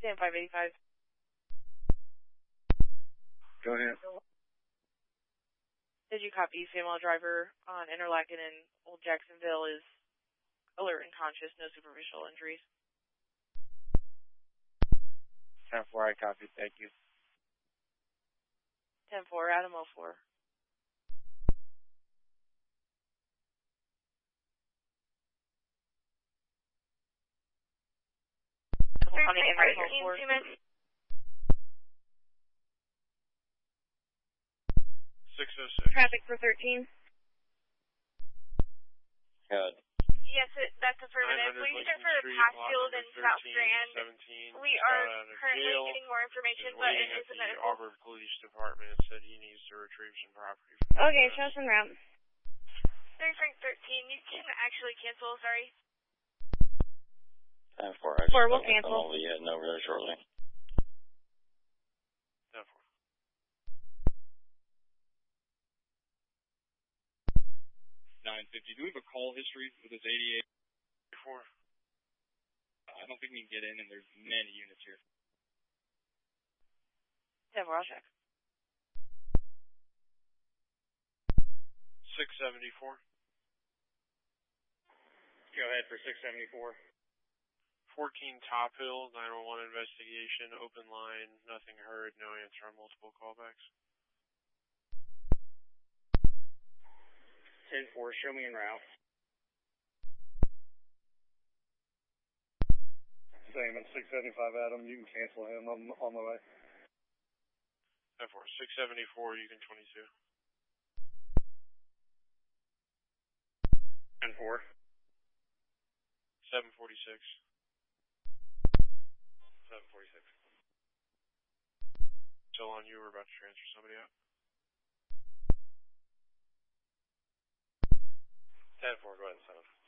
Stand 585. Go ahead. Did you copy? Female driver on Interlaken and Old Jacksonville is alert and conscious, no superficial injuries. 10-4, I copy. Thank you. 10-4, Adam 04. Huntington Right 04. 606. Traffic for 13. Good. Yes, that's affirmative. We start for Passfield and South Grand. We are currently getting more information, but it is a medical. Auburn Police Department said he needs to retrieve some property. Okay, show us en route. 3 Frank 13, you can actually cancel, sorry. 10-4, 4, we'll cancel. We'll be heading over there shortly. 10-4. 950. Do we have a call history with this 88? 4. I don't think we can get in, and there's many units here. 10-4, I'll check. 674. Go ahead for 674. 14 Top Hill, 911 investigation, open line, nothing heard, no answer on multiple callbacks. 10-4, show me en route. Same at 675, Adam. You can cancel him. I'm on the way. 10-4, 674, you can 22. 10-4. 746. 746. Still on you, we're about to transfer somebody out. 10-4, go ahead and send him.